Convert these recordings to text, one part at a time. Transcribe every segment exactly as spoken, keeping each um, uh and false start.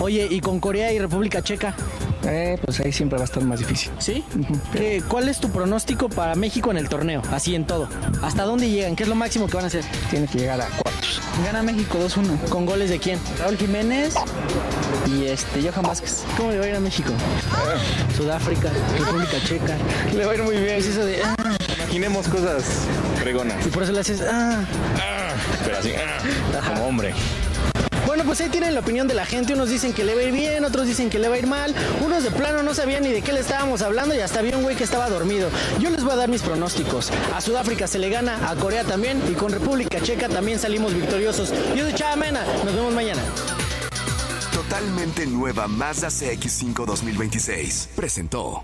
Oye, ¿y con Corea y República Checa? Eh, pues ahí siempre va a estar más difícil. ¿Sí? Uh-huh. ¿Qué, ¿Cuál es tu pronóstico para México en el torneo? Así en todo. ¿Hasta dónde llegan? ¿Qué es lo máximo que van a hacer? Tiene que llegar a cuartos. Gana México dos uno. ¿Con goles de quién? Raúl Jiménez y este Johan Vázquez. ¿Cómo le va a ir a México? Uh. Sudáfrica, República Checa. Le va a ir muy bien. Es eso de... Ah. Imaginemos cosas fregonas. Y por eso le haces... Ah. Ah, pero así, ah, como hombre. Bueno, pues ahí tienen la opinión de la gente. Unos dicen que le va a ir bien, otros dicen que le va a ir mal. Unos de plano no sabían ni de qué le estábamos hablando y hasta había un güey que estaba dormido. Yo les voy a dar mis pronósticos. A Sudáfrica se le gana, a Corea también y con República Checa también salimos victoriosos. Yo soy Chava Mena, nos vemos mañana. Totalmente nueva Mazda C X cinco dos mil veintiséis presentó.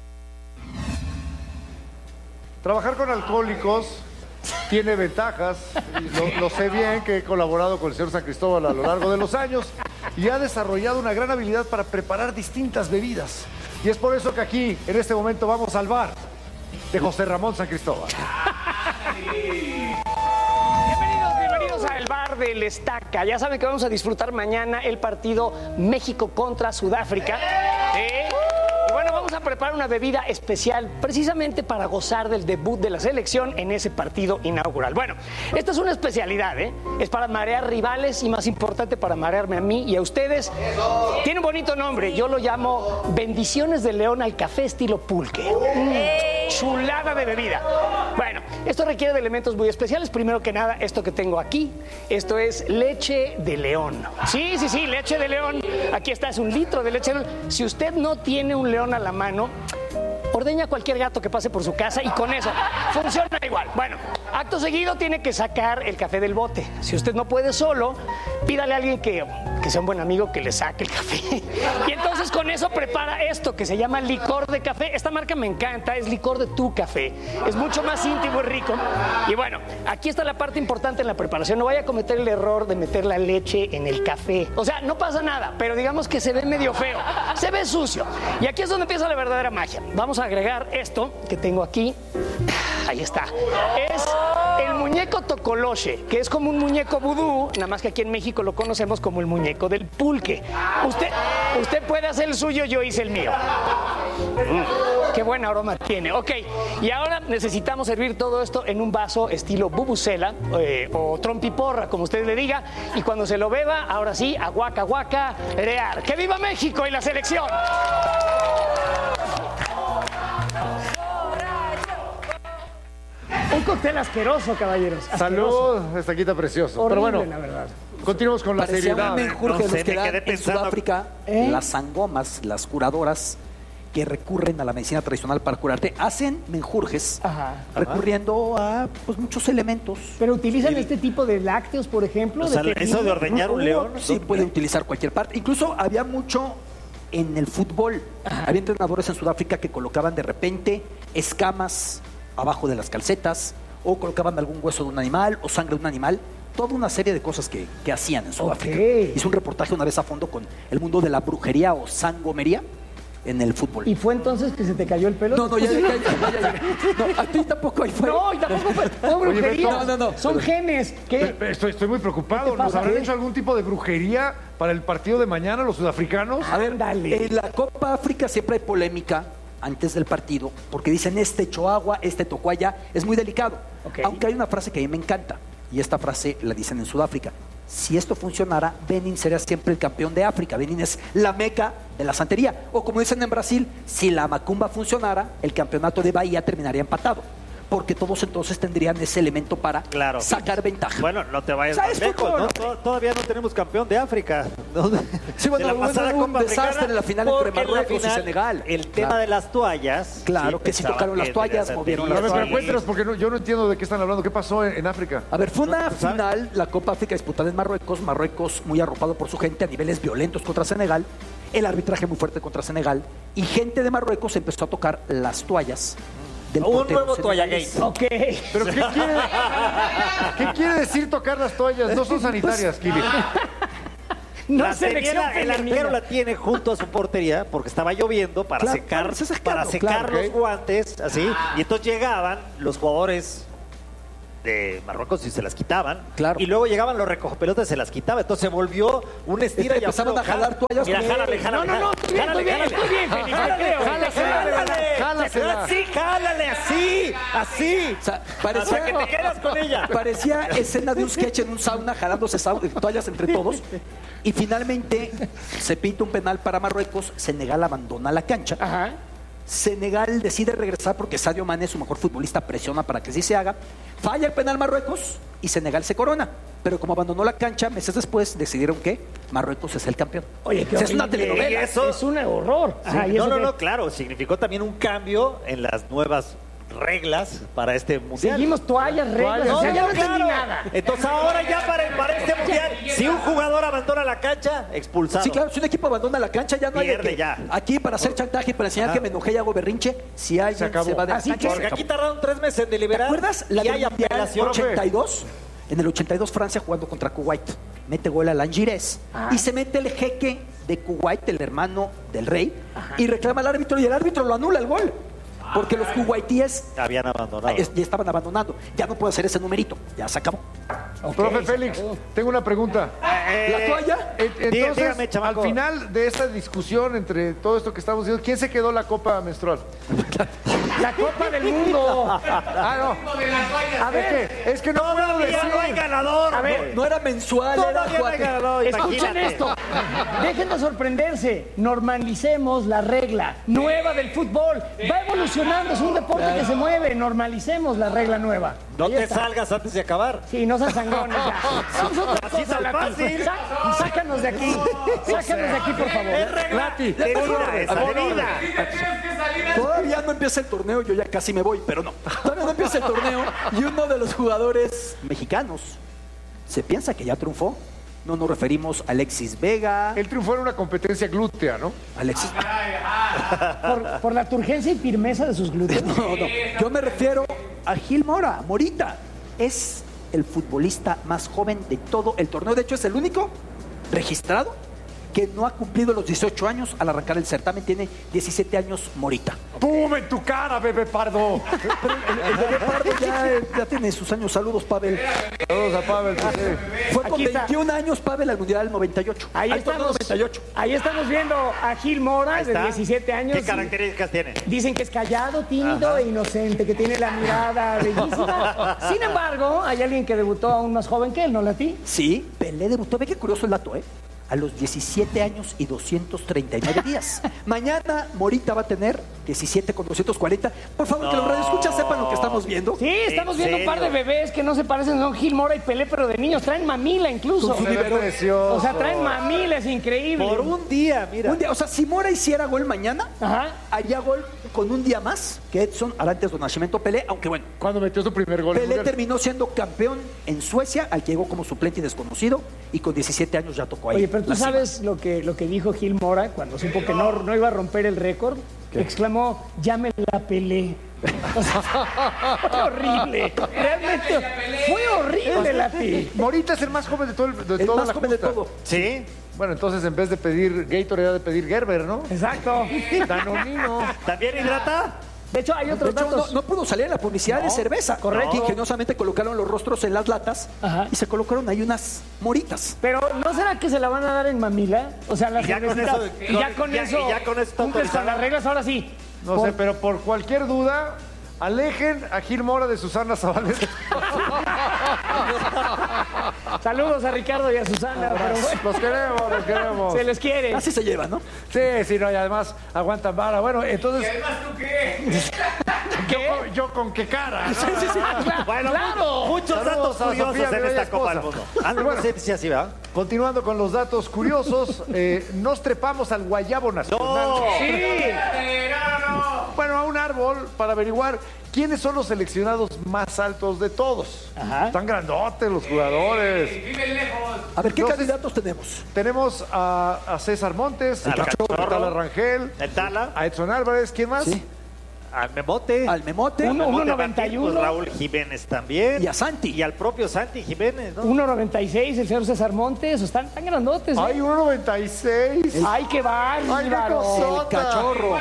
Trabajar con alcohólicos tiene ventajas, lo, lo sé bien, que he colaborado con el señor San Cristóbal a lo largo de los años y ha desarrollado una gran habilidad para preparar distintas bebidas. Y es por eso que aquí, en este momento, vamos al bar de José Ramón San Cristóbal. Bienvenidos, bienvenidos al bar del Estaca. Ya saben que vamos a disfrutar mañana el partido México contra Sudáfrica. ¿Eh? Y bueno, vamos a preparar una bebida especial precisamente para gozar del debut de la selección en ese partido inaugural. Bueno, esta es una especialidad, ¿eh? Es para marear rivales y, más importante, para marearme a mí y a ustedes. Tiene un bonito nombre, yo lo llamo Bendiciones de León al café estilo pulque. Mm, chulada de bebida. Bueno, esto requiere de elementos muy especiales. Primero que nada, esto que tengo aquí, esto es leche de león. Sí, sí, sí, leche de león. Aquí está, es un litro de leche de león. Si usted no tiene un león a la mano, ordeña a cualquier gato que pase por su casa y con eso funciona igual. Bueno, acto seguido tiene que sacar el café del bote. Si usted no puede solo, pídale a alguien que, que sea un buen amigo que le saque el café. Y entonces con eso prepara esto que se llama licor de café. Esta marca me encanta, es licor de tu café. Es mucho más íntimo y rico. Y bueno, aquí está la parte importante en la preparación. No vaya a cometer el error de meter la leche en el café. O sea, no pasa nada, pero digamos que se ve medio feo. Se ve sucio. Y aquí es donde empieza la verdadera magia. Vamos a agregar esto que tengo aquí. Ahí está. Es el muñeco tocoloche, que es como un muñeco vudú, nada más que aquí en México lo conocemos como el muñeco del pulque. Usted, usted puede hacer el suyo, yo hice el mío. Mm, qué buen aroma tiene. Ok, y ahora necesitamos servir todo esto en un vaso estilo bubucela eh, o trompiporra, como usted le diga, y cuando se lo beba, ahora sí, aguaca, aguaca, real. ¡Que viva México y la selección! Un cóctel asqueroso, caballeros. Asqueroso. Salud, estaquita precioso. Horrible, Pero bueno, la verdad. Continuamos con la Parecía seriedad. un menjurje No de sé, los que me dan quedé en pensando. Sudáfrica, ¿Eh? las sangomas, las curadoras que recurren a la medicina tradicional para curarte, hacen menjurjes Ajá. recurriendo a pues muchos elementos. Pero utilizan este tipo de lácteos, por ejemplo. O sea, de eso de ordeñar un león. Sí, ¿dónde? puede utilizar cualquier parte. Incluso había mucho en el fútbol. Había entrenadores en Sudáfrica que colocaban de repente escamas abajo de las calcetas, o colocaban algún hueso de un animal o sangre de un animal. Toda una serie de cosas que, que hacían en Sudáfrica. Okay. Hice un reportaje una vez a fondo con el mundo de la brujería o sangomería en el fútbol. ¿Y fue entonces que se te cayó el pelo? No, no, ya, ya, ya, ya, ya. No, a ti tampoco ahí fue. No, y tampoco fue, fue Oye, brujería. Beto, no, no, no. Son genes. ¿Qué? Estoy, estoy muy preocupado. ¿Qué te ¿Nos pasa? habrán ¿Qué? hecho algún tipo de brujería para el partido de mañana los sudafricanos? A ver, Ándale. en la Copa África siempre hay polémica antes del partido, porque dicen este echó agua, este tocó allá, es muy delicado. Okay. Aunque hay una frase que a mí me encanta, y esta frase la dicen en Sudáfrica: si esto funcionara, Benin sería siempre el campeón de África. Benin es la meca de la santería. O como dicen en Brasil, si la macumba funcionara, el campeonato de Bahía terminaría empatado, porque todos entonces tendrían ese elemento para Claro. sacar ventaja. Bueno, no te vayas O sea, más es lejos, fútbol. ¿no? To- Todavía no tenemos campeón de África. ¿no? Sí, bueno, De la hubo pasada un Copa desastre Africana, en la final entre porque en la Marruecos y final, Senegal. El tema Claro. de las toallas. Claro, que sí pensaba tocaron las que toallas, tenía movieron A las ver, santería, pero cuéntanos, porque no- yo no entiendo de qué están hablando. ¿Qué pasó en, en África? A ver, fue una No, ¿sabes? final, la Copa África disputada en Marruecos, Marruecos muy arropado por su gente a niveles violentos contra Senegal, el arbitraje muy fuerte contra Senegal, y gente de Marruecos empezó a tocar las toallas del Un portero nuevo senegalés. toallagate. Ok. ¿Pero qué quiere, qué quiere decir tocar las toallas? No son sanitarias, Kili. No La selección tenía la- el femenina. arquero la tiene junto a su portería porque estaba lloviendo para Claro, secar, para secarlo, para secar claro, los ok. guantes, así. Y entonces llegaban los jugadores de Marruecos y se las quitaban. Claro. Y luego llegaban los recogepelotas y se las quitaban. Entonces se volvió un estira Es que y empezaban afloja. a jalar toallas Mira, con- jálale, jálale. No, no, no, estoy bien, estoy bien, estoy bien, Félix, te creo. Jálale, jálale, Jálasela. así, jálale, así, así. O sea, Hasta parecía, que te quedas con ella. parecía escena de un sketch en un sauna, jalándose sau- toallas entre todos. Y finalmente se pita un penal para Marruecos, Senegal abandona la cancha. Ajá. Senegal decide regresar porque Sadio Mané, su mejor futbolista, presiona para que sí se haga. Falla el penal Marruecos y Senegal se corona. Pero como abandonó la cancha, meses después decidieron que Marruecos es el campeón. Oye, qué O sea, es una horrible. telenovela. Y eso- Es un horror. Sí, Ajá, ¿y no, eso no, qué? no, claro, significó también un cambio en las nuevas reglas para este mundial. Seguimos toallas, reglas. No, o sea, no, ya no no, entendí claro. nada. Entonces ahora ya para, para este mundial, si un jugador abandona la cancha, expulsado. Sí, claro, si un equipo abandona la cancha, ya no hay de Pierde que- ya. Aquí para hacer chantaje, para enseñar que me enojé y hago berrinche, si alguien acabó. se va de la Así cancha, que- se Porque aquí acabó. tardaron tres meses en ¿Te deliberar. acuerdas la y hay del Mundial apelación. ochenta y dos? En el ochenta y dos Francia jugando contra Kuwait. Mete gol a Langires. Y se mete el jeque de Kuwait, el hermano del rey, y reclama al árbitro y el árbitro lo anula el gol. Porque los kuwaitíes Habían abandonado. es- ya estaban abandonando. Ya no puede hacer ese numerito. Ya se acabó. Profe Félix, tengo una pregunta. ¿La toalla? En- Entonces, dígame, chamaco. al final de esta discusión entre todo esto que estamos diciendo, ¿quién se quedó la copa menstrual? La Copa del Mundo. Ah, no. A ver, Es que, es que no puedo Todavía decir. no hay ganador. a ver. No era mensual, era Todavía no hay cuate. ganador. Escuchen Imagínate. esto. Dejen de sorprenderse. Normalicemos la regla nueva del fútbol. Va evolucionando, es un deporte que se mueve. Normalicemos la regla nueva. No Ahí te está. salgas antes de acabar. Sí, no seas sangrones ya. Vamos a otra Así cosa, tan Lati. fácil. Sá- Sácanos de aquí. Sácanos de aquí, por favor. Es regla de vida, es de vida. Todavía no empieza el torneo, yo ya casi me voy, pero no. Todavía no empieza el torneo y uno de los jugadores mexicanos se piensa que ya triunfó. No nos referimos a Alexis Vega. Él triunfó en una competencia glútea, ¿no? Alexis. Por, por la turgencia y firmeza de sus glúteos. No, no. Yo me refiero a Gil Mora, Morita. Es el futbolista más joven de todo el torneo. De hecho, es el único registrado que no ha cumplido los dieciocho años al arrancar el certamen. Tiene diecisiete años Morita. ¡Pum! En tu cara, bebé pardo. El bebé Pardo ya, ya tiene sus años. Saludos, Pavel. Saludos a Pavel. pues, sí. Fue con Aquí está. veintiún años Pavel al Mundial del noventa y ocho. Ahí Al torneo estamos, noventa y ocho. ahí estamos viendo a Gil Mora, Ahí de está. diecisiete años. ¿Qué características tiene? Dicen que es callado, tímido e inocente, que tiene la mirada bellísima. Sin embargo, hay alguien que debutó aún más joven que él, ¿no, Lati? Sí, Pelé debutó. Ve qué curioso el dato, ¿eh? A los diecisiete años y doscientos treinta y nueve días. Mañana Morita va a tener diecisiete con doscientos cuarenta. Por favor, que los radioescuchas sepan lo que estamos viendo. Sí, estamos ¿En viendo un par de serio? bebés que no se parecen, son Gil Mora y Pelé, pero de niños. Traen mamila incluso. Con su Se ve biberón. precioso. O sea, traen mamila, es increíble. Por un día, mira. Un día, o sea, si Mora hiciera gol mañana, Ajá. haría gol con un día más que Edson Arantes do Nascimento Pelé, aunque bueno, Cuando metió su primer gol. en Pelé Mundial. terminó siendo campeón en Suecia, al que llegó como suplente y desconocido, y con diecisiete años ya tocó ahí. Oye, pero tú la cima. sabes lo que, lo que dijo Gil Mora cuando supo que no, no iba a romper el récord. Exclamó, ya me la pelé. O sea, fue horrible. Realmente fue horrible, Lati. Morita es el más joven de, todo el, de El toda más la joven de justa. todo. Sí. Bueno, entonces en vez de pedir Gatorade, era de pedir Gerber, ¿no? Exacto. Danonino. ¿También hidrata? De hecho, hay De otros hecho, no, datos. no pudo salir en la publicidad de cerveza. correcto. Que ingeniosamente colocaron los rostros en las latas Ajá. y se colocaron ahí unas moritas. Pero ¿no será que se la van a dar en mamila? O sea, la Y ya con cervecita. eso- Y ya con ya- eso. y ya con eso está cumples con autorizada. las reglas, ahora sí. No Por- sé, pero por cualquier duda, alejen a Gil Mora de Susana Zabaleta. Saludos a Ricardo y a Susana. Pero bueno, Los queremos, los queremos. se les quiere. Así se lleva, ¿no? Sí, sí, no, y además aguantan vara. Bueno, entonces. ¿Qué? Yo, yo con qué cara. ¿no? Bueno, ¡Claro! muchos Saludos datos a curiosos Sofía, mi en bella esta Copa del esposa. Mundo. Ah, no, Bueno. no sé si así va. Continuando con los datos curiosos, eh, nos trepamos al guayabo nacional. Sí. Bueno, a un árbol para averiguar quiénes son los seleccionados más altos de todos. Ajá. Están grandotes los jugadores. A ver, ¿qué Entonces- candidatos tenemos? Tenemos a, a César Montes, Al a Cachorro. Tala Rangel, El Tala. a Edson Álvarez, ¿quién más? Sí. Al Memote. al Memote Uno- Memote noventa y uno. Martín, pues Raúl Jiménez también. y a Santi. Y al propio Santi Jiménez, ¿no? uno noventa y seis, el señor César Montes. Están tan grandotes. ¿eh? Ay, uno noventa y seis. Ay, qué bárbaro. Ay, qué cosota. El cachorro.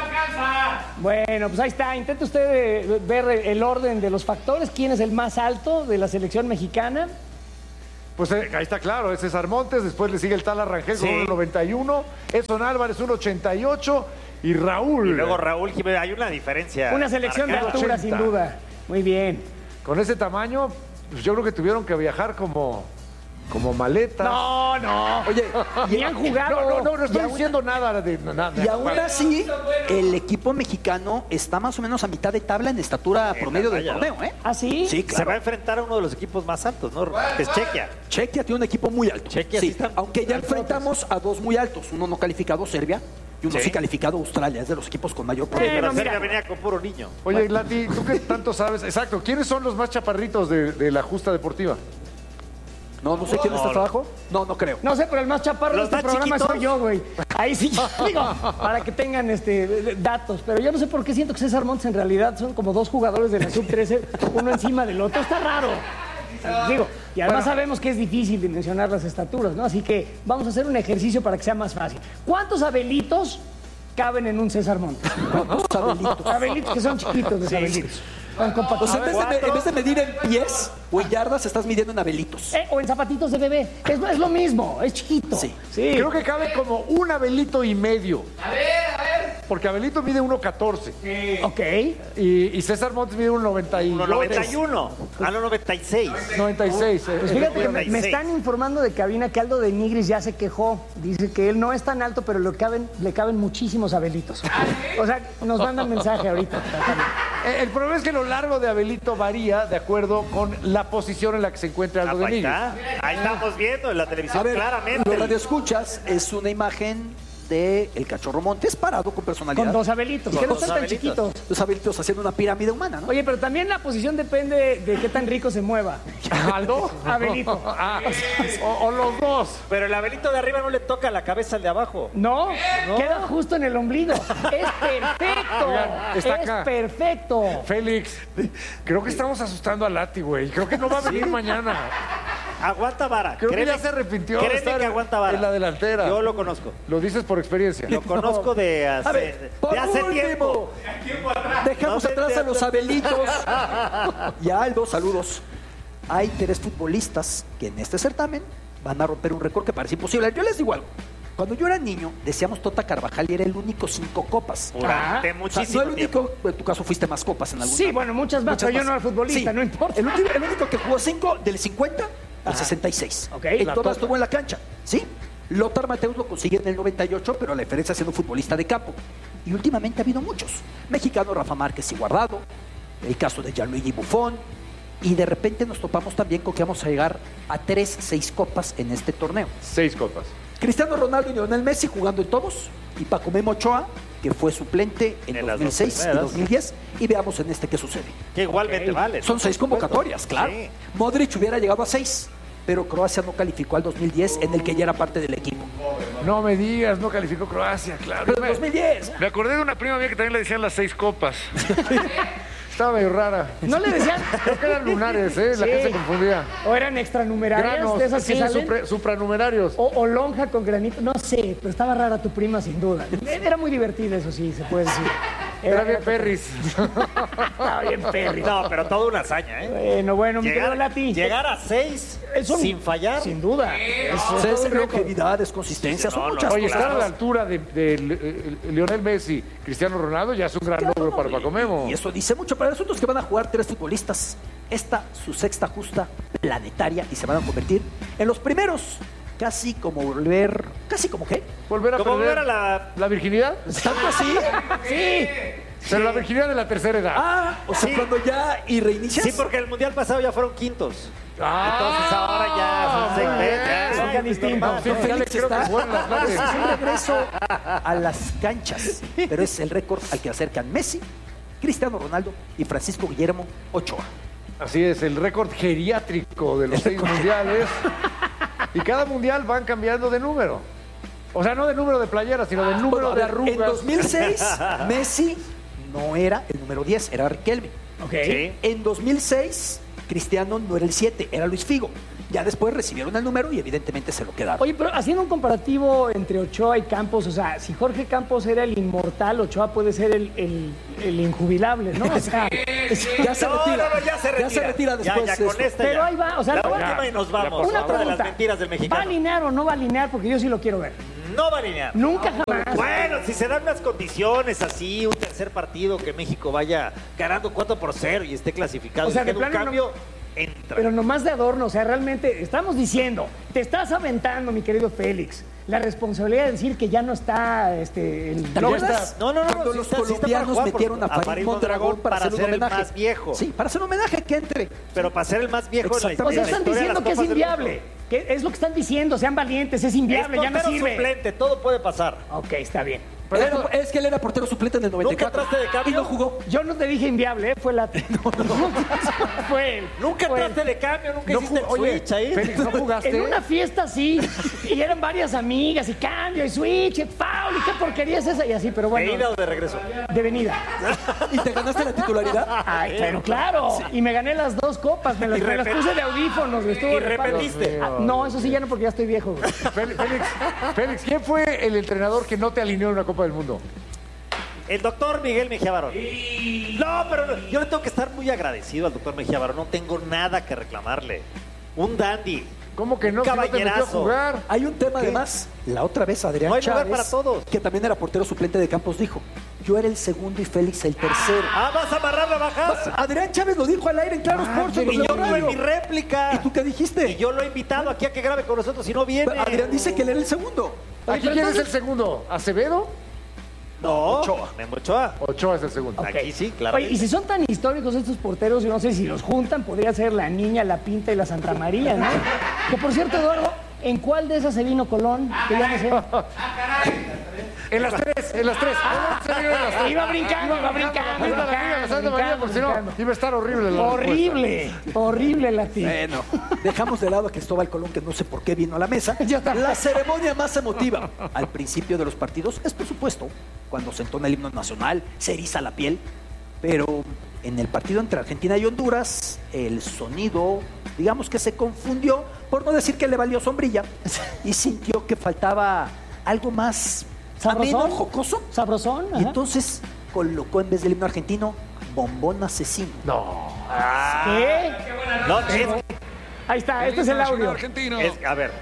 Bueno, pues ahí está. Intenta usted eh, ver el orden de los factores. ¿Quién es el más alto de la selección mexicana? Pues eh, ahí está claro, es César Montes, después le sigue el tal Arrangel con Sí. uno noventa y uno, Edson Álvarez uno ochenta y ocho y Raúl. Y luego Raúl Jiménez. Hay una diferencia. Una selección de marcada. altura, ochenta. sin duda. Muy bien. Con ese tamaño, pues yo creo que tuvieron que viajar como, como maletas. No, no. Oye, Ni han jugado. No, no, no, no estoy Y aún- diciendo nada de nada. y aún así, el equipo mexicano está más o menos a mitad de tabla en estatura promedio del talla, ¿no? torneo, ¿eh? ¿Ah, sí? Sí, Se va a claro. enfrentar a uno de los equipos más altos, ¿no? Que es Chequia. Chequia tiene un equipo muy alto. Chequia sí sí, está- aunque ya enfrentamos a dos muy altos, uno no calificado, Serbia, y uno sí, Sí. calificado, Australia, es de los equipos con mayor Sí, promedio. pero mira. Serbia venía con puro niño. Oye, Lati, ¿tú qué tanto sabes? Exacto, ¿quiénes son los más chaparritos de, de la justa deportiva? No, no sé quién está abajo. No, no creo. No sé, pero el más chaparro de ¿Los este más programa chiquitos? soy yo, güey. Ahí sí, digo, para que tengan este datos. Pero yo no sé por qué siento que César Montes en realidad son como dos jugadores de la sub trece, uno encima del otro. Está raro. Digo, y además sabemos que es difícil dimensionar las estaturas, ¿no? Así que vamos a hacer un ejercicio para que sea más fácil. ¿Cuántos Abelitos caben en un César Montes? ¿Cuántos Abelitos? Abelitos, que son chiquitos los Abelitos. Son compactos. O sea, en vez, de, en vez de medir en pies o en yardas, estás midiendo en Abelitos. Eh, o en zapatitos de bebé. Es, es lo mismo, es chiquito. Sí. Sí. Creo que cabe como un Abelito y medio. A ver, a ver. Porque Abelito mide uno catorce Ok. y, y César Montes mide uno noventa y uno noventa y uno. A los noventa y seis. noventa y seis. eh, Pues fíjate que me, me noventa y seis. están informando de cabina que Aldo de Nigris ya se quejó. Dice que él no es tan alto, pero le caben, le caben muchísimos Abelitos. O sea, nos mandan mensaje ahorita. Eh, El problema es que lo largo de Abelito varía de acuerdo con la posición en la que se encuentra Ah, Aldo de ahí Nigris. está. Ahí estamos viendo en la televisión A ver, claramente. lo radioescuchas es una imagen de el cachorro Montes parado con personalidad. Con dos Abelitos, Con que no dos están tan Abelitos. chiquitos. Los Abelitos haciendo una pirámide humana, ¿no? Oye, pero también la posición depende de qué tan rico se mueva. ¿Aldo? Abelito. Ah, o, o los dos. Pero el Abelito de arriba no le toca la cabeza al de abajo. No, queda justo en el ombligo. Es perfecto. Oigan, está es acá. perfecto. Félix, creo que estamos asustando a Lati, güey. Creo que no va a venir mañana. Aguanta vara. Creo que Créeme- ya se arrepintió de Créeme estar que aguanta vara. en la delantera. Yo lo conozco. Lo dices por experiencia. Lo conozco de hace, A ver, por de hace último, tiempo. dejamos No te atrás a los entiendo. Abelitos y a Aldo, saludos. Hay tres futbolistas que en este certamen van a romper un récord que parece imposible. Yo les digo algo. Cuando yo era niño, decíamos Tota Carvajal y era el único cinco copas. Durante O sea, muchísimo no el tiempo. único, en tu caso fuiste más copas en algún Sí, bueno, muchas más, pero yo no era futbolista, no importa. El, último- el único que jugó cinco, del cincuenta al sesenta y seis. Ok. En La todas Tota. estuvo en la cancha, ¿sí? Lothar Mateus lo consigue en el noventa y ocho, pero la diferencia siendo futbolista de campo. Y últimamente ha habido muchos. Mexicano Rafa Márquez y Guardado, el caso de Gianluigi Buffon, y de repente nos topamos también con que vamos a llegar a tres, seis copas en este torneo. Seis copas. Cristiano Ronaldo y Lionel Messi jugando en todos, y Paco Memo Ochoa, que fue suplente en, En las dos mil seis dos y primeras. dos mil diez, y veamos en este qué sucede. Que igualmente vale. Son ¿no? seis Por supuesto. convocatorias, claro. Sí. Modric hubiera llegado a seis, pero Croacia no calificó al dos mil diez, en el que ya era parte del equipo. No me digas, no calificó Croacia, claro. Pero en dos mil diez. Me acordé de una prima mía que también le decían las seis copas. Estaba medio rara. ¿No le decían? Creo que eran lunares, ¿eh? La Sí. gente se confundía. ¿O eran extranumerarias Granos, de esas que sí, salen? supra- supranumerarios. O, o lonja con granito, no sé, pero estaba rara tu prima sin duda. Era muy divertida, eso sí, se puede decir. Era bien perris. Estaba bien perri. No, pero toda una hazaña, ¿eh? Bueno, bueno, mi querido Llegar, Lati. llegar a seis Es un- sin fallar. Sin duda. Eso O sea, es es un récord. longevidad, es consistencia, son no, no. muchas Oye, cosas. estar a la altura de, de, eh, Lionel Messi, Cristiano Ronaldo, ya es un gran logro para Paco Memo. Y eso dice mucho. Para nosotros que van a jugar tres futbolistas, esta su sexta justa planetaria y se van a convertir en los primeros. Casi como volver. Casi como qué. Volver a Como perder volver a la- la virginidad. Tanto así. Sí. Pero la virginidad de la tercera edad. Ah, o sea, Sí. cuando ya y reinicias. Sí, porque el mundial pasado ya fueron quintos. Ah, Entonces ahora ya son seis muy bien. veces. Son ya. distintos. Sí, ya le Félix creo que está- juegan las madres. Es un regreso a las canchas, pero es el récord al que acercan Messi, Cristiano Ronaldo y Francisco Guillermo Ochoa. Así es, el récord geriátrico de los seis mundiales. Y cada mundial van cambiando de número. O sea, no de número de playeras, sino de número Bueno, a de ver, arrugas. en dos mil seis, Messi no era el número diez, era Riquelme. Ok. Sí. En dos mil seis, Cristiano no era el siete, era Luis Figo. Ya después recibieron el número y evidentemente se lo quedaron. Oye, pero haciendo un comparativo entre Ochoa y Campos, o sea, si Jorge Campos era el inmortal, Ochoa puede ser el, el, el injubilable, ¿no? O sea, es- ya se No, retira. no, no, ya se retira. Ya se retira después Ya, ya, de con esto. esta pero ya. ahí va, o sea, La no- última y nos vamos. una Otra de pregunta. las mentiras del ¿Va a mexicano. alinear o no va a alinear? Porque yo sí lo quiero ver. No va a alinear. Nunca jamás. Bueno, si se dan unas condiciones así, un tercer partido que México vaya ganando cuatro por cero y esté clasificado, O sea, y de quede un plano no- cambio, entra. Pero nomás de adorno, o sea, realmente estamos diciendo, te estás aventando, mi querido Félix, la responsabilidad de decir que ya no está este, el ¿Te acuerdas? No, no, no, Cuando sí los está- sí está para colombianos jugar, metieron a a Farid Farid Mondragón Mondragón para, para hacer un ser el homenaje. más viejo. Sí, para hacer un homenaje que entre. Pero para ser el más viejo en la Exactamente. O sea, historia, están la historia de diciendo las que es Copas del inviable. Mundo. Que es lo que están diciendo, sean valientes, es inviable, Es ya no portero sirve. suplente, todo puede pasar. Ok, está bien. Pero era- es que él era portero suplente en el noventa y cuatro. ¿Nunca entraste de cambio? Y no jugó. Yo no te dije inviable, ¿eh? Fue la... No, no. Fue él. Nunca Fue él. entraste de cambio, nunca No hiciste el jugó- oye, switch ahí. Félix, ¿no jugaste? En una fiesta sí, y eran varias amigas, y cambio, y switch, y foul, y qué porquería es esa, y así, pero ¿De bueno. ida o de regreso? De venida. ¿Y te ganaste la titularidad? Ay, pero claro. Y me gané las dos copas, me las, Y me las repet- puse de audífonos. Estuvo y re padre. repetiste. Ah, no, eso sí ya no, porque ya estoy viejo. güey. Félix, Félix, Félix, ¿quién fue el entrenador que no te alineó en una Copa del Mundo? El doctor Miguel Mejía Barón. No, pero yo le tengo que estar muy agradecido al doctor Mejía Barón. No tengo nada que reclamarle. Un dandy. ¿Cómo que no? Un Si no te metió a caballerazo. jugar. Hay un tema además. La otra vez Adrián No hay lugar Chávez, para todos. que también era portero suplente de Campos, dijo: yo era el segundo y Félix el tercero. Ah, vas a amarrar la bajada. Adrián Chávez lo dijo al aire en Claro Sports. en Y W yo tuve Radio. mi réplica. ¿Y tú qué dijiste? Y yo lo he invitado aquí a que grabe con nosotros y no viene. Adrián dice que él era el segundo. ¿Aquí pero quién es entonces- el segundo? ¿Acevedo? No, Ochoa. Memo Ochoa. Ochoa es el segundo. Aquí sí, claro. Oye, y si son tan históricos estos porteros, yo no sé si los juntan, podría ser la Niña, la Pinta y la Santa María, ¿no? Que por cierto, Eduardo, ¿en cuál de esas se vino Colón? Que ya no sé. En las tres, en las tres. Ah, Se vino en las tres. Iba brincando, iba brincando, Iba la Niña, la Santa María, porque si no, brincando. iba a estar horrible la Horrible, horrible la tía. Bueno, dejamos de lado a Cristóbal Colón, que no sé por qué vino a la mesa. Yo también. La ceremonia más emotiva al principio de los partidos es, por supuesto, cuando se entona el himno nacional, se eriza la piel, pero en el partido entre Argentina y Honduras, el sonido, digamos que se confundió, por no decir que le valió sombrilla, y sintió que faltaba algo más ameno, ¿Sabrosón? jocoso. ¿Sabrosón? Y Ajá. entonces colocó en vez del himno argentino, Bombón Asesino. No. ¿Qué? No, es, Ahí está, este es el audio. es- a ver.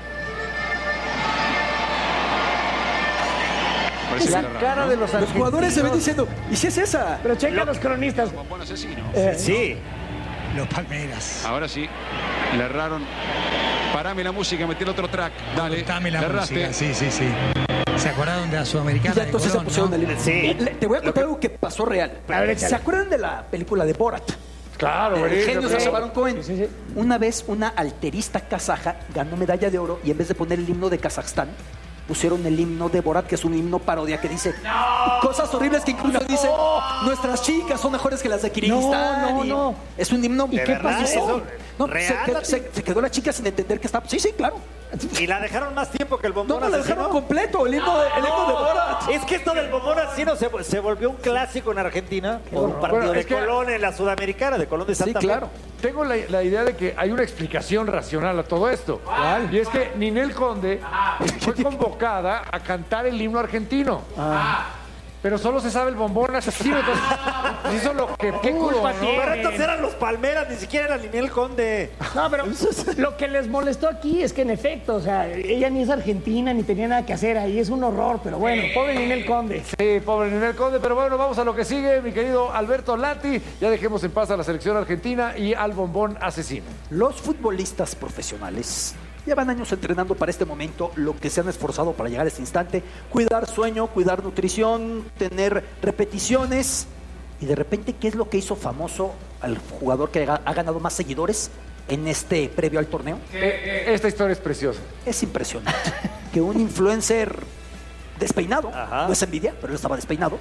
La cara de los Los argentinos. jugadores se ven diciendo, ¿y si es esa? Pero checa a los cronistas. Sí. Los Palmeras. Ahora sí, le erraron. Parame la música, metí el otro track. Dale, Dame la le erraste. música. Sí, sí, sí. ¿Se acordaron de la Y Sudamericana? ya de entonces se Colón, pusieron no? el himno. Sí. Le- te voy a contar algo que pasó real. A ver, échale. ¿Se acuerdan de la película de Borat? Claro, El buenísimo, genio claro. Sacha Baron Cohen. Sí, sí, sí. Una vez una alterista kazaja ganó medalla de oro y en vez de poner el himno de Kazajstán, pusieron el himno de Borat, que es un himno parodia que dice cosas horribles que incluso dice nuestras chicas son mejores que las de Kirguistán. No, no, y no. Es un himno. ¿Y ¿De qué verdad pasó? eso? No, se, ¿Real, quedó, Lati? se- se quedó la chica sin entender que estaba. Sí, sí, claro. Y la dejaron más tiempo que el bombón No, no, la asesino. dejaron completo, el himno de, el himno de Borat. Es que esto del bombón asesino se, se volvió un clásico en Argentina por un partido Bueno, de es que- Colón en la Sudamericana, de Colón de Sí, Santa Fe. claro. Tengo la, la idea de que hay una explicación racional a todo esto. Y es que Ninel Conde fue convocada a cantar el himno argentino. Pero solo se sabe el bombón asesino. Entonces, hizo lo que ¿Qué pudo, culpa ¿no? tiene? Pero estos eran los Palmeras, ni siquiera era Ninel Conde. No, pero lo que les molestó aquí es que en efecto, o sea, ella ni es argentina ni tenía nada que hacer ahí, es un horror, pero bueno, pobre Ninel Conde. Sí, pobre Ninel Conde, pero bueno, vamos a lo que sigue, mi querido Alberto Lati. Ya dejemos en paz a la selección argentina y al bombón asesino. Los futbolistas profesionales llevan años entrenando para este momento, lo que se han esforzado para llegar a este instante, cuidar sueño, cuidar nutrición, tener repeticiones. Y de repente, ¿qué es lo que hizo famoso al jugador que ha ha ganado más seguidores en este previo al torneo? Eh, eh, esta historia es preciosa. Es impresionante que un influencer despeinado, Ajá. no es envidia, pero él estaba despeinado.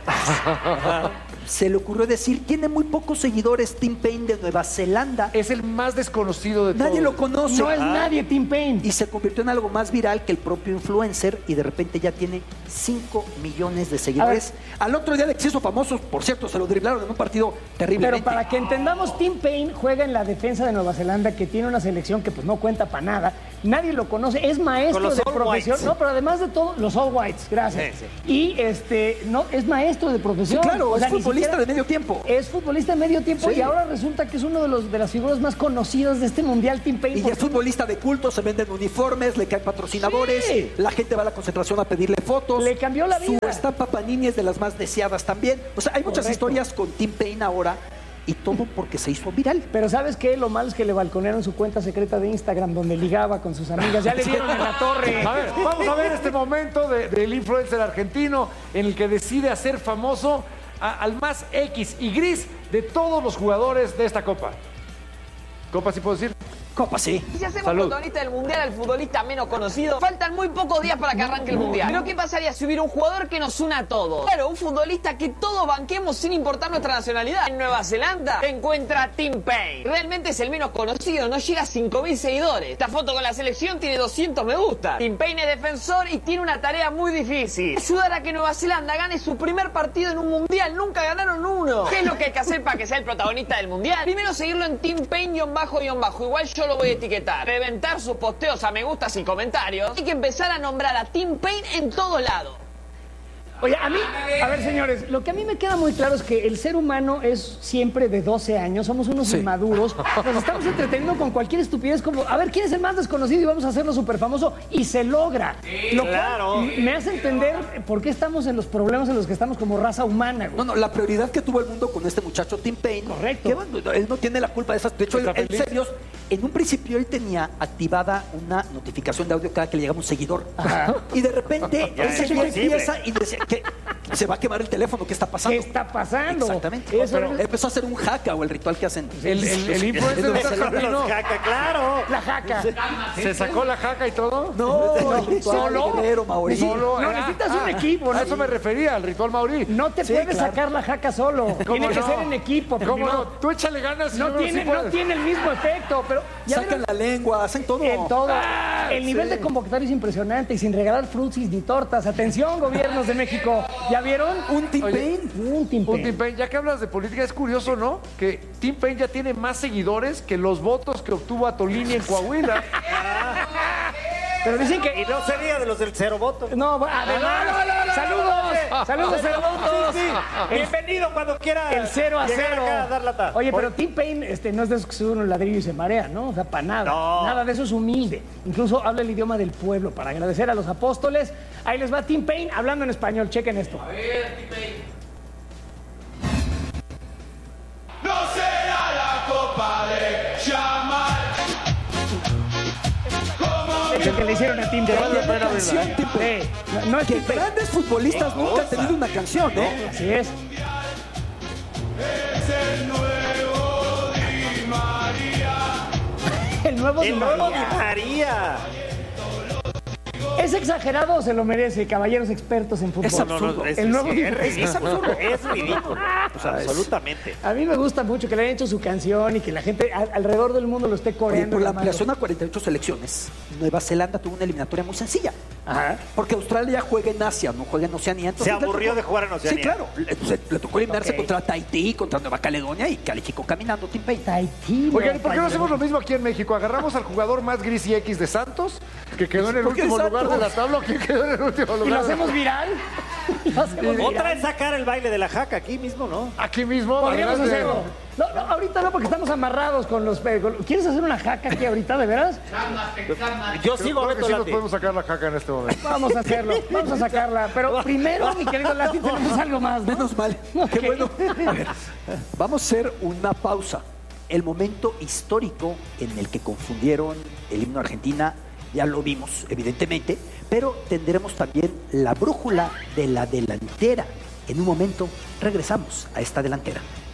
Se le ocurrió decir, tiene muy pocos seguidores Tim Payne de Nueva Zelanda. Es el más desconocido de todos. Nadie lo conoce. No es nadie Tim Payne. Y se convirtió en algo más viral que el propio influencer y de repente ya tiene cinco millones de seguidores. Al otro día de que se hizo famoso, por cierto, se lo driblaron en un partido terriblemente. Pero para que entendamos, Tim Payne juega en la defensa de Nueva Zelanda, que tiene una selección que pues no cuenta para nada. Nadie lo conoce, es Con maestro los de All profesión. Whites. No, pero además de todo, los All Whites, gracias. Sí, Y este, no, es maestro de profesión. Sí, claro, O sea, es ni futbolista siquiera- de medio tiempo. Es futbolista de medio tiempo Sí. y ahora resulta que es uno de los de las figuras más conocidas de este mundial, Tim Payne. Y ya es futbolista de culto, se venden uniformes, le caen patrocinadores, Sí. la gente va a la concentración a pedirle fotos. Le cambió la vida. Su estampa Panini es de las más deseadas también. O sea, hay muchas Correcto. historias con Tim Payne ahora y todo porque se hizo viral. Pero ¿sabes qué? Lo malo es que le balconearon su cuenta secreta de Instagram donde ligaba con sus amigas. Ya le dieron en la torre. A ver, vamos a ver este momento de- del influencer argentino en el que decide hacer famoso a- al más X y gris de todos los jugadores de esta Copa. ¿Copa sí puedo decir? Copa, sí. Y si hacemos Salud. protagonista del Mundial al futbolista menos conocido, faltan muy pocos días para que arranque el Mundial. Pero ¿qué pasaría si hubiera un jugador que nos una a todos? Claro, un futbolista que todos banquemos sin importar nuestra nacionalidad. En Nueva Zelanda encuentra a Tim Payne. Realmente es el menos conocido, no llega a cinco mil seguidores. Esta foto con la selección tiene doscientos me gusta. Tim Payne es defensor y tiene una tarea muy difícil: ayudar a que Nueva Zelanda gane su primer partido en un Mundial. Nunca ganaron uno. ¿Qué es lo que hay que hacer para que sea el protagonista del Mundial? Primero seguirlo en Tim Payne-bajo-bajo. Igual yo lo voy a etiquetar. Reventar sus posteos a me gustas y comentarios. Hay que empezar a nombrar a Tim Payne en todos lados. Oye, a mí, a ver, señores, lo que a mí me queda muy claro es que el ser humano es siempre de doce años, somos unos Sí. inmaduros, nos estamos entreteniendo con cualquier estupidez como, a ver, ¿quién es el más desconocido? Y vamos a hacerlo súper famoso, y se logra. Lo cual claro. me hace entender por qué estamos en los problemas en los que estamos como raza humana, güey. No, no, la prioridad que tuvo el mundo con este muchacho Tim Payne. Correcto. Que, bueno, él no tiene la culpa de esas. De hecho, él, Está él feliz. serios, en un principio él tenía activada una notificación de audio cada que le llegaba un seguidor. Y de repente Ya él es seguía imposible. empieza y decía que se va a quemar el teléfono, ¿qué está pasando? ¿Qué está pasando? Exactamente. Eso Pero es- empezó a hacer un jaca o el ritual que hacen. El, el, el influencer Nueva está Zelanda. argentino. Los jaca, claro. La jaca. ¿Se sacó la jaca y todo? No, el ritual ¿Solo? guerrero maorí. Solo, No, ah, necesitas ah, un equipo, A ¿no? eso me refería, al ritual maorí. No te Sí, puedes claro. sacar la jaca solo. Tiene que no? ser en equipo. porque ¿Cómo no, no? Tú échale ganas. no si no, tiene, sí no puedes. tiene el mismo efecto, pero ya Sacan vieron- la lengua, hacen todo. En todo. Ah, el nivel de convocatoria es impresionante y sin regalar frutsis ni tortas. Atención, gobiernos de México. ¿Ya vieron? Un Tim Oye, Payne. Un Tim Un Payne. Tim Payne, ya que hablas de política, es curioso, ¿no? Que Tim Payne ya tiene más seguidores que los votos que obtuvo Atolini en Coahuila. Pero dicen que... Y no sería de los del cero voto. No, además... no, no, no, ¡Saludos! no, ¡Saludos, no, cero votos! Sí, sí. El- Bienvenido cuando quiera. El cero a llegar cero. acá a dar lata. Oye, pero Tim Payne este, no es de esos que suben un ladrillo y se marea, ¿no? O sea, para nada. No. Nada de eso es humilde. Incluso habla el idioma del pueblo para agradecer a los apóstoles. Ahí les va Tim Payne hablando en español. Chequen esto. No será la copa de Yamal. Es el que le hicieron a Tim Vale Payne. la pena verla, ¿eh? Tim Payne. Sí. No, no es Que Tim Payne. grandes futbolistas nunca han tenido una canción, ¿eh? Así es. Es el nuevo Di María. El nuevo Di El nuevo Di María. María. ¿Es exagerado o se lo merece, caballeros expertos en fútbol? Es absurdo. es, El nuevo sí, Di es, María. es absurdo. Es ridículo. O sea, absolutamente. A mí me gusta mucho que le hayan hecho su canción y que la gente a- alrededor del mundo lo esté Oye, coreando. por la clamando. ampliación a cuarenta y ocho selecciones, Nueva Zelanda tuvo una eliminatoria muy sencilla. Ajá. Porque Australia juega en Asia, no juega en Oceanía. entonces Se le aburrió tocó- de jugar en Oceanía. Sí, claro. Le, le tocó eliminarse Ok. contra Tahití, contra Nueva Caledonia y calificó caminando Tim Payne. Tahití. Oigan, ¿y por qué no Nueva hacemos lo mismo aquí en México? Agarramos al jugador más gris y X de Santos, que quedó en el ¿Por qué último Santos? lugar de la tabla. ¿Quién quedó en el último lugar? ¿Y lo hacemos viral? Lo hacemos Otra viral. es sacar el baile de la jaca aquí mismo, ¿no? Aquí mismo. Podríamos adelante. hacerlo. No, no, ahorita no, porque estamos amarrados con los... pe- con- ¿Quieres hacer una jaca aquí ahorita, de veras? Yo Creo, sigo a creo que Beto sí nos Lati. podemos sacar la jaca en este momento. Vamos a hacerlo, vamos a sacarla. Pero primero, mi querido Lati, tenemos algo más, ¿no? Menos mal. Ok. Qué bueno. A ver, vamos a hacer una pausa. El momento histórico en el que confundieron el himno Argentina, ya lo vimos, evidentemente, pero tendremos también la brújula de la delantera. En un momento regresamos a esta delantera.